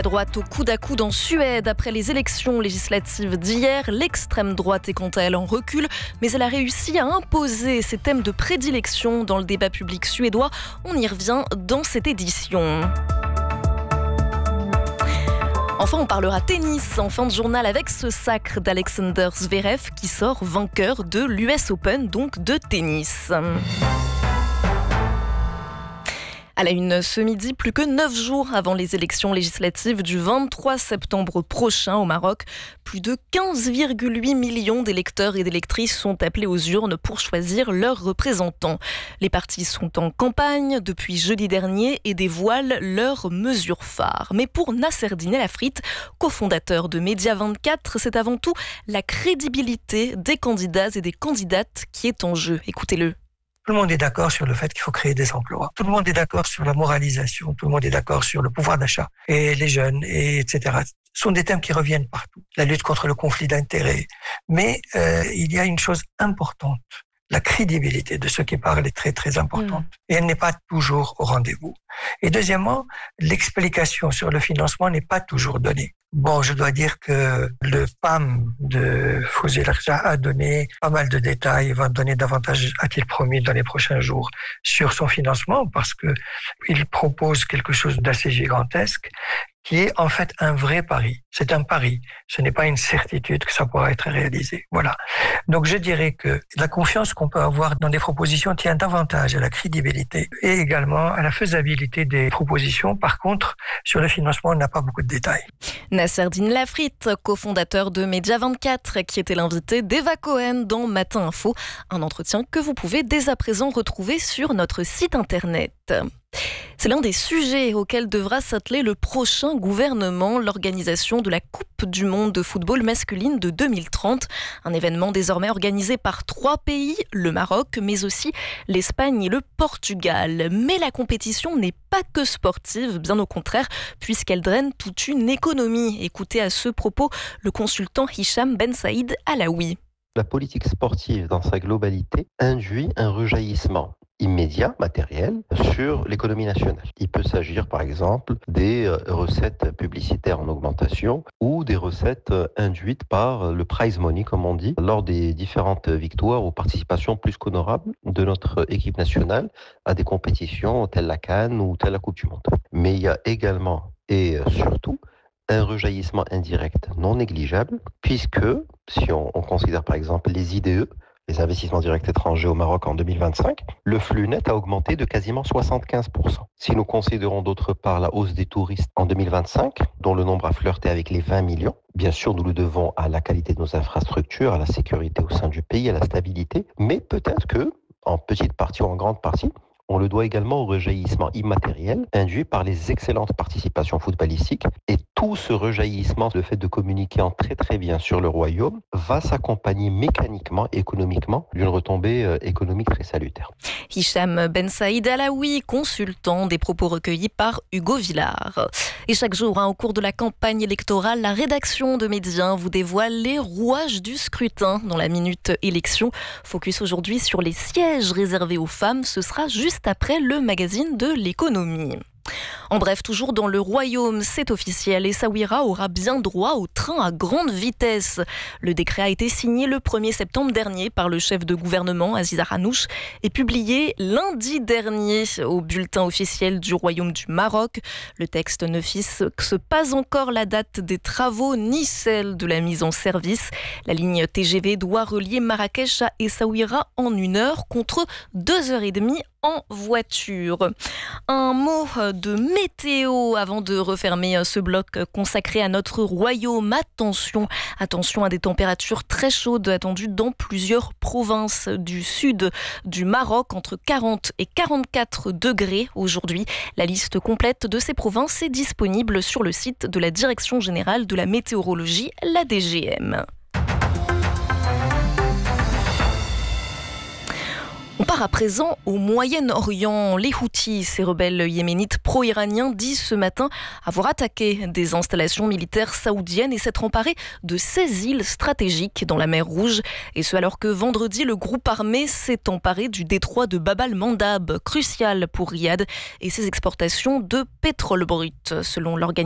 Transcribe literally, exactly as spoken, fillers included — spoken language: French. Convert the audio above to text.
La droite au coude à coude en Suède. Après les élections législatives d'hier, l'extrême droite est quant à elle en recul, mais elle a réussi à imposer ses thèmes de prédilection dans le débat public suédois. On y revient dans cette édition. Enfin, on parlera tennis en fin de journal avec ce sacre d'Alexander Zverev qui sort vainqueur de l'U S Open, donc de tennis. À la une ce midi, plus que neuf jours avant les élections législatives du vingt-trois septembre prochain au Maroc, plus de quinze virgule huit millions d'électeurs et d'électrices sont appelés aux urnes pour choisir leurs représentants. Les partis sont en campagne depuis jeudi dernier et dévoilent leurs mesures phares. Mais pour Nasserdine El Afrite, cofondateur de Média vingt-quatre, c'est avant tout la crédibilité des candidats et des candidates qui est en jeu. Écoutez-le. Tout le monde est d'accord sur le fait qu'il faut créer des emplois. Tout le monde est d'accord sur la moralisation. Tout le monde est d'accord sur le pouvoir d'achat. Et les jeunes, et etc. Ce sont des thèmes qui reviennent partout. La lutte contre le conflit d'intérêts. Mais euh, il y a une chose importante. La crédibilité de ceux qui parlent est très, très importante. Mmh. Et elle n'est pas toujours au rendez-vous. Et deuxièmement, l'explication sur le financement n'est pas toujours donnée. Bon, je dois dire que le P A M de Fawzi Larja a donné pas mal de détails, il va donner davantage, a-t-il promis, dans les prochains jours, sur son financement, parce que il propose quelque chose d'assez gigantesque, qui est en fait un vrai pari. C'est un pari. Ce n'est pas une certitude que ça pourra être réalisé. Voilà. Donc je dirais que la confiance qu'on peut avoir dans des propositions tient davantage à la crédibilité et également à la faisabilité des propositions. Par contre, sur le financement, on n'a pas beaucoup de détails. Nasserdine El Afrite, cofondateur de Média vingt-quatre, qui était l'invité d'Eva Cohen dans Matin Info. Un entretien que vous pouvez dès à présent retrouver sur notre site internet. C'est l'un des sujets auxquels devra s'atteler le prochain gouvernement, l'organisation de la Coupe du monde de football masculine de deux mille trente. Un événement désormais organisé par trois pays, le Maroc, mais aussi l'Espagne et le Portugal. Mais la compétition n'est pas que sportive, bien au contraire, puisqu'elle draine toute une économie. Écoutez à ce propos le consultant Hicham Ben Saïd Alaoui. La politique sportive dans sa globalité induit un rejaillissement immédiat, matériel, sur l'économie nationale. Il peut s'agir par exemple des recettes publicitaires en augmentation ou des recettes induites par le prize money, comme on dit, lors des différentes victoires ou participations plus qu'honorables de notre équipe nationale à des compétitions telles la CAN ou telle la Coupe du Monde. Mais il y a également et surtout un rejaillissement indirect non négligeable, puisque si on, on considère par exemple les I D E, les investissements directs étrangers au Maroc en deux mille vingt-cinq, le flux net a augmenté de quasiment soixante-quinze pour cent. Si nous considérons d'autre part la hausse des touristes en deux mille vingt-cinq, dont le nombre a flirté avec les vingt millions, bien sûr nous le devons à la qualité de nos infrastructures, à la sécurité au sein du pays, à la stabilité, mais peut-être que, en petite partie ou en grande partie, on le doit également au rejaillissement immatériel induit par les excellentes participations footballistiques. Et tout ce rejaillissement, le fait de communiquer en très très bien sur le royaume, va s'accompagner mécaniquement, économiquement, d'une retombée euh, économique très salutaire. Hicham Ben Saïd Alaoui, consultant, des propos recueillis par Hugo Villard. Et chaque jour, hein, au cours de la campagne électorale, la rédaction de Média vous dévoile les rouages du scrutin dans la minute élection. Focus aujourd'hui sur les sièges réservés aux femmes. Ce sera juste après le magazine de l'économie. En bref, toujours dans le royaume, c'est officiel, Essaouira aura bien droit au train à grande vitesse. Le décret a été signé le premier septembre dernier par le chef de gouvernement Aziz Arranouch et publié lundi dernier au bulletin officiel du royaume du Maroc. Le texte ne fixe pas encore la date des travaux ni celle de la mise en service. La ligne T G V doit relier Marrakech à Essaouira en une heure contre deux heures et demie en voiture. Un mot de météo avant de refermer ce bloc consacré à notre royaume. Attention, attention à des températures très chaudes attendues dans plusieurs provinces du sud du Maroc, entre quarante et quarante-quatre degrés aujourd'hui. La liste complète de ces provinces est disponible sur le site de la Direction générale de la météorologie, la D G M. On part à présent au Moyen-Orient. Les Houthis, ces rebelles yéménites pro-iraniens, disent ce matin avoir attaqué des installations militaires saoudiennes et s'être emparés de seize îles stratégiques dans la mer Rouge. Et ce alors que vendredi, le groupe armé s'est emparé du détroit de Bab al-Mandab, crucial pour Riyad et ses exportations de pétrole brut, selon l'organisation.